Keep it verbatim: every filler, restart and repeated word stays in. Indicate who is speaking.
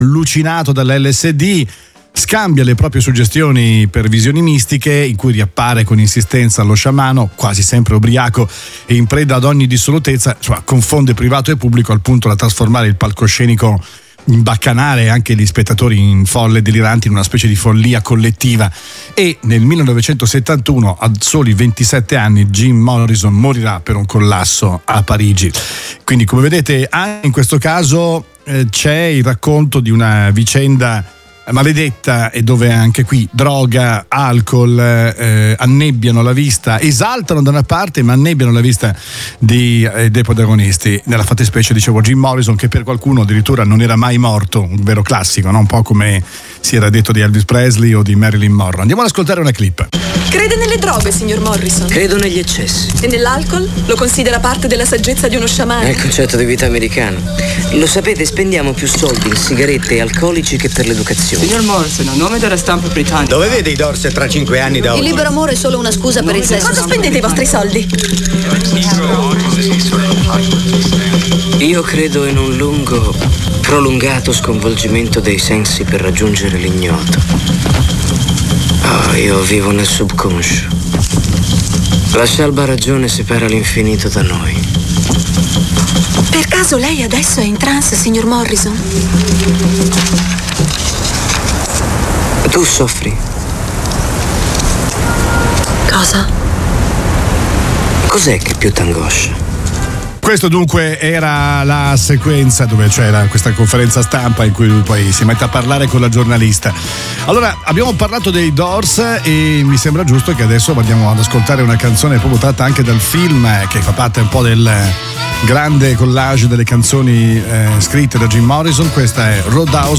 Speaker 1: allucinato dall'L S D, scambia le proprie suggestioni per visioni mistiche, in cui riappare con insistenza allo sciamano, quasi sempre ubriaco e in preda ad ogni dissolutezza, insomma, confonde privato e pubblico al punto da trasformare il palcoscenico in baccanare anche gli spettatori in folle e deliranti, in una specie di follia collettiva. E nel millenovecentosettantuno, a soli ventisette anni, Jim Morrison morirà per un collasso a Parigi. Quindi, come vedete, anche in questo caso eh, c'è il racconto di una vicenda maledetta, e dove anche qui droga, alcol eh, annebbiano la vista, esaltano da una parte ma annebbiano la vista di, eh, dei protagonisti. Nella fattispecie, dicevo, Jim Morrison, che per qualcuno addirittura non era mai morto, un vero classico, no? Un po' come si era detto di Elvis Presley o di Marilyn Monroe. Andiamo ad ascoltare una clip.
Speaker 2: Crede nelle droghe, signor Morrison?
Speaker 3: Credo negli eccessi.
Speaker 2: E nell'alcol? Lo considera parte della saggezza di uno sciamano?
Speaker 3: È il concetto di vita americano. Lo sapete, spendiamo più soldi in sigarette e alcolici che per l'educazione.
Speaker 4: Signor Morrison, a nome della stampa britannica.
Speaker 5: Dove vede i Dorset tra cinque anni da oggi?
Speaker 2: Il libero amore è solo una scusa per il sesso. Cosa spendete i vostri soldi?
Speaker 3: Io credo in un lungo, prolungato sconvolgimento dei sensi per raggiungere l'ignoto. Oh, io vivo nel subconscio. La scialba ragione separa l'infinito da noi.
Speaker 2: Per caso lei adesso è in trance, signor Morrison?
Speaker 3: Tu soffri?
Speaker 2: Cosa?
Speaker 3: Cos'è che più t'angoscia?
Speaker 1: Questo dunque era la sequenza dove c'era questa conferenza stampa in cui lui poi si mette a parlare con la giornalista. Allora, abbiamo parlato dei Doors e mi sembra giusto che adesso andiamo ad ascoltare una canzone proprio tratta anche dal film, che fa parte un po' del grande collage delle canzoni eh, scritte da Jim Morrison. Questa è Roadhouse